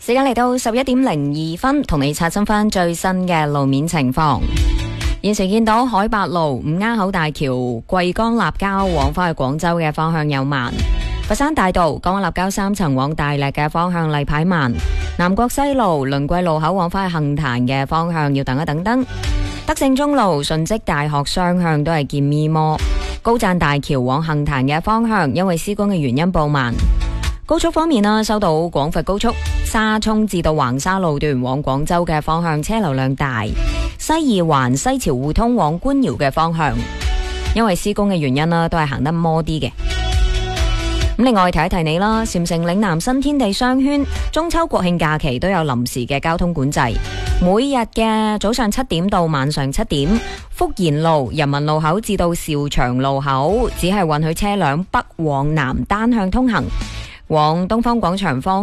時間嚟到11:02，同你刷新翻最新嘅路面情況。現時見到海八路五鴉口大橋貴江立交往返去廣州嘅方向有慢，佛山大道江灣立交3層往大瀝嘅方向例牌慢，南國西路輪桂路口往返去杏壇嘅方向要等一等燈，德勝中路順積大學雙向都係見咪摩，高贊大橋往杏壇嘅方向因為施工嘅原因報慢。高速方面啦，收到廣佛高速沙涌至到橫沙路段往廣州嘅方向車流量大，西二環西樵互通往官窯嘅方向因為施工嘅原因啦，都係行得摩啲嘅。咁另外提一提你啦，禪城嶺南新天地商圈中秋國慶假期都有臨時嘅交通管制，每日嘅早上7點到晚上7點，福賢路人民路口至到兆祥路口只係允許車輛北往南單向通行，往東方廣場方